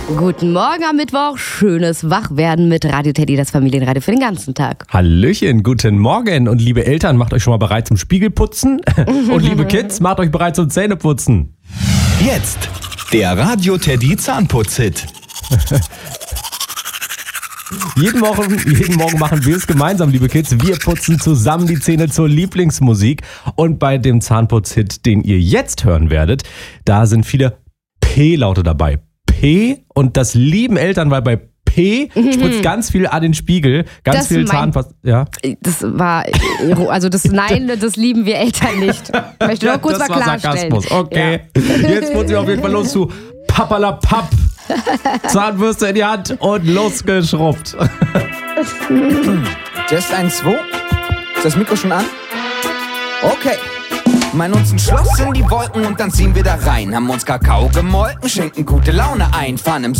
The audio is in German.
Guten Morgen am Mittwoch, schönes Wachwerden mit Radio Teddy, das Familienradio für den ganzen Tag. Hallöchen, guten Morgen und liebe Eltern, macht euch schon mal bereit zum Spiegelputzen und liebe Kids, macht euch bereit zum Zähneputzen. Jetzt der Radio Teddy Zahnputz-Hit. Jeden Morgen machen wir es gemeinsam, liebe Kids. Wir putzen zusammen die Zähne zur Lieblingsmusik. Und bei dem Zahnputz-Hit, den ihr jetzt hören werdet, da sind viele P-Laute dabei. P, und das lieben Eltern, weil bei P spritzt ganz viel an den Spiegel, ganz Das viel Zahnpasta. Ja. Das war, also das lieben wir Eltern nicht. Ich möchte nur kurz das mal war klarstellen. Sarkasmus, okay. Ja. Jetzt putzen wir auf jeden Fall los zu Pappalapapp. Zahnbürste in die Hand und losgeschrubbt. Test 1, 2. Ist das Mikro schon an? Okay. Meinen uns ein Schloss in die Wolken und dann ziehen wir da rein. Haben uns Kakao gemolken, schenken gute Laune ein, fahren im